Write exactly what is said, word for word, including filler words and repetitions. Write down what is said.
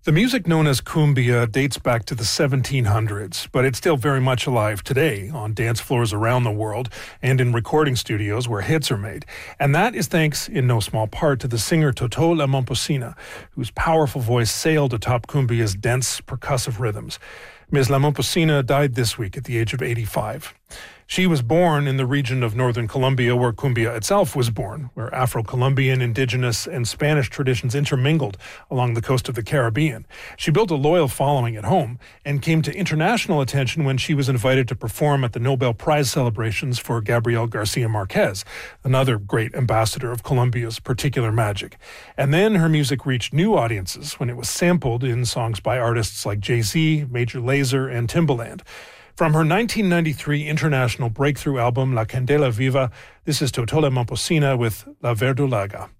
The music known as cumbia dates back to the seventeen hundreds, but it's still very much alive today on dance floors around the world and in recording studios where hits are made. And that is thanks in no small part to the singer Totó La Momposina, whose powerful voice sailed atop cumbia's dense percussive rhythms. Miz La Momposina died this week at the age of eighty-five. She was born in the region of northern Colombia where cumbia itself was born, where Afro-Colombian, indigenous, and Spanish traditions intermingled along the coast of the Caribbean. She built a loyal following at home and came to international attention when she was invited to perform at the Nobel Prize celebrations for Gabriel Garcia Marquez, another great ambassador of Colombia's particular magic. And then her music reached new audiences when it was sampled in songs by artists like Jay-Z, Major Lazer, and Timbaland. From her nineteen ninety-three international breakthrough album La Candela Viva, this is Totó La Momposina with La Verdolaga.